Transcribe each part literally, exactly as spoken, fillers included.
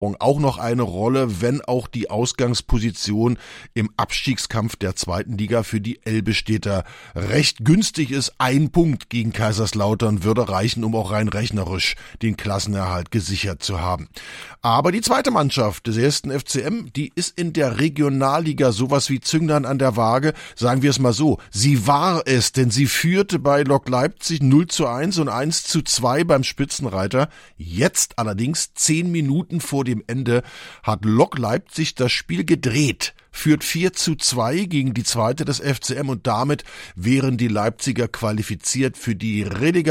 auch noch eine Rolle, wenn auch die Ausgangsposition im Abstiegskampf der zweiten Liga für die Elbe-Städter recht günstig ist. Ein Punkt gegen Kaiserslautern würde reichen, um auch rein rechnerisch den Klassenerhalt gesichert zu haben. Aber die zweite Mannschaft des ersten F C M, die ist in der Regionalliga sowas wie Zünglein an der Waage, sagen wir es mal so. Sie war es, denn sie führte bei Lok Leipzig null zu eins und eins zu zwei beim Spitzenreiter. Jetzt allerdings zehn Minuten vor dem Ende hat Lok Leipzig das Spiel gedreht, führt vier zu zwei gegen die zweite des F C M und damit wären die Leipziger qualifiziert für die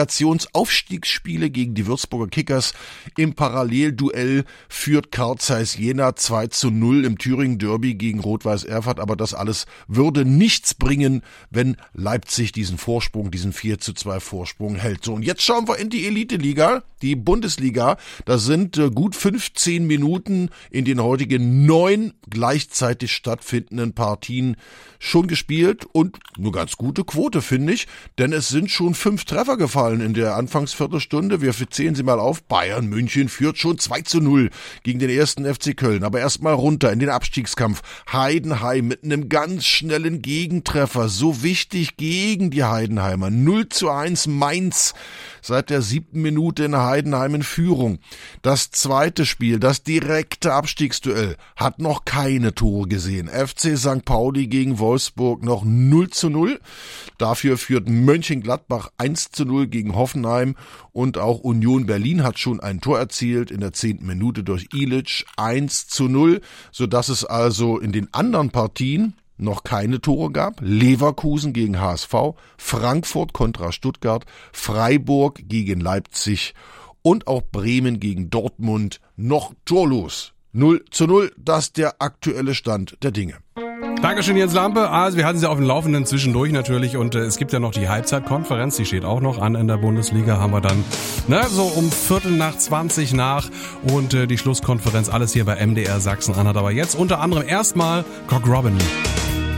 Relegationsaufstiegsspiele gegen die Würzburger Kickers. Im Parallelduell führt Carl Zeiss Jena zwei zu null im Thüringen Derby gegen Rot-Weiß Erfurt, aber das alles würde nichts bringen, wenn Leipzig diesen Vorsprung, diesen vier zu zwei Vorsprung hält. So, und jetzt schauen wir in die Elite-Liga, die Bundesliga. Da sind äh, gut fünfzehn Minuten in den heutigen neun gleichzeitig stattfindenden Partien schon gespielt und eine ganz gute Quote, finde ich, denn es sind schon fünf Treffer gefallen in der Anfangsviertelstunde. Wir zählen sie mal auf. Bayern München führt schon zwei zu null gegen den ersten F C Köln, aber erstmal runter in den Abstiegskampf. Heidenheim mit einem ganz schnellen Gegentreffer, so wichtig gegen die Heidenheimer. null zu eins Mainz seit der siebten Minute in Heidenheim in Führung. Das zweite Spiel, das direkte Abstiegsduell, hat noch keine Tore gesehen. F C Sankt Pauli gegen Wolfsburg noch null zu null. Dafür führt Mönchengladbach eins zu null gegen Hoffenheim und auch Union Berlin hat schon ein Tor erzielt in der zehnten Minute durch Ilic eins zu null, sodass es also in den anderen Partien noch keine Tore gab. Leverkusen gegen H S V, Frankfurt kontra Stuttgart, Freiburg gegen Leipzig und auch Bremen gegen Dortmund noch torlos. null zu null, das ist der aktuelle Stand der Dinge. Dankeschön, Jens Lampe. Also wir hatten Sie auf dem Laufenden zwischendurch natürlich und äh, es gibt ja noch die Halbzeitkonferenz, die steht auch noch an in der Bundesliga, haben wir dann ne, so um Viertel nach zwanzig nach und äh, die Schlusskonferenz, alles hier bei M D R Sachsen-Anhalt. Aber jetzt unter anderem erstmal Cock Robin.